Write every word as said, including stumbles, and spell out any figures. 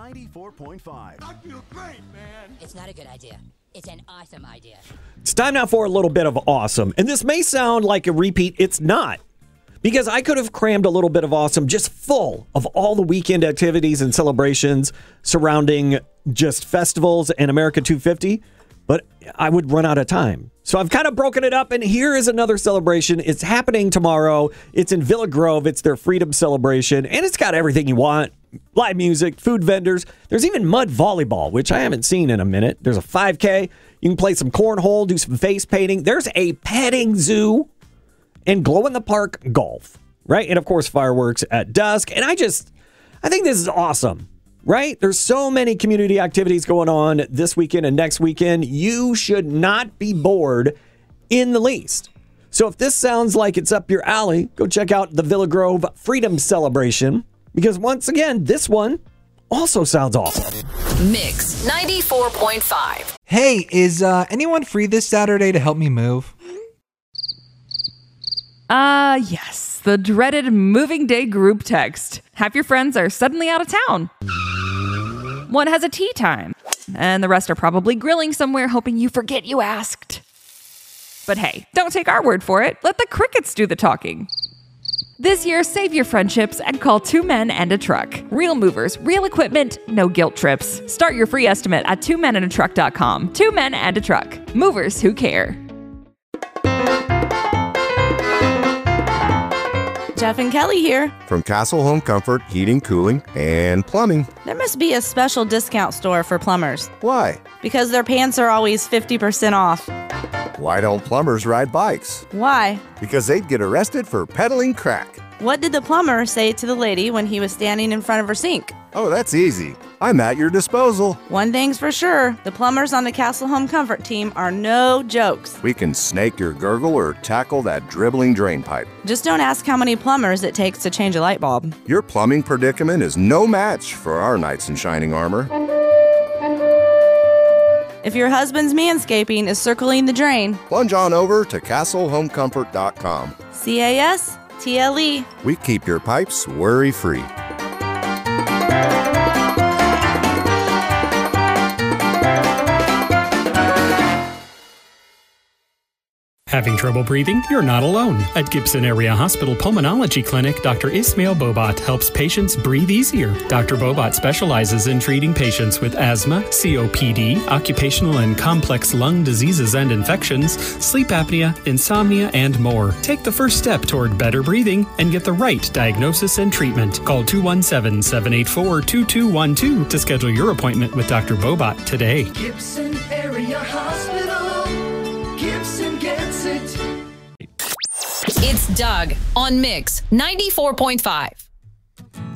ninety-four point five. I feel great, man. It's not a good idea. It's an awesome idea. It's time now for a little bit of awesome. And this may sound like a repeat. It's not. Because I could have crammed a little bit of awesome just full of all the weekend activities and celebrations surrounding just festivals and America two fifty. But I would run out of time. So I've kind of broken it up, and here is another celebration. It's happening tomorrow. It's in Villa Grove. It's their Freedom Celebration, and it's got everything you want. Live music, food vendors. There's even mud volleyball, which I haven't seen in a minute. There's a five K. You can play some cornhole, do some face painting. There's a petting zoo and glow-in-the-park golf, right? And, of course, fireworks at dusk. And I just, I think this is awesome. Right? There's so many community activities going on this weekend and next weekend. You should not be bored in the least. So if this sounds like it's up your alley, go check out the Villa Grove Freedom Celebration. Because once again, this one also sounds awesome. Mix ninety-four point five. Hey, is uh, anyone free this Saturday to help me move? Uh, yes. The dreaded moving day group text. Half your friends are suddenly out of town. One has a tea time, and the rest are probably grilling somewhere hoping you forget you asked. But hey, don't take our word for it. Let the crickets do the talking. This year, save your friendships and call Two Men and a Truck. Real movers, real equipment, no guilt trips. Start your free estimate at two men and a truck dot com. Two Men and a Truck. Movers who care. Jeff and Kelly here. From Castle Home Comfort, Heating, Cooling, and Plumbing. There must be a special discount store for plumbers. Why? Because their pants are always fifty percent off. Why don't plumbers ride bikes? Why? Because they'd get arrested for peddling crack. What did the plumber say to the lady when he was standing in front of her sink? Oh, that's easy. I'm at your disposal. One thing's for sure, the plumbers on the Castle Home Comfort team are no jokes. We can snake your gurgle or tackle that dribbling drain pipe. Just don't ask how many plumbers it takes to change a light bulb. Your plumbing predicament is no match for our knights in shining armor. If your husband's manscaping is circling the drain, plunge on over to castle home comfort dot com. C A S T L E. We keep your pipes worry-free. Having trouble breathing? You're not alone. At Gibson Area Hospital Pulmonology Clinic, Doctor Ismail Bobat helps patients breathe easier. Doctor Bobat specializes in treating patients with asthma, C O P D, occupational and complex lung diseases and infections, sleep apnea, insomnia, and more. Take the first step toward better breathing and get the right diagnosis and treatment. Call two one seven, seven eight four, two two one two to schedule your appointment with Doctor Bobat today. Gibson Area Hospital. Gibson gets it. It's Doug on Mix ninety-four point five.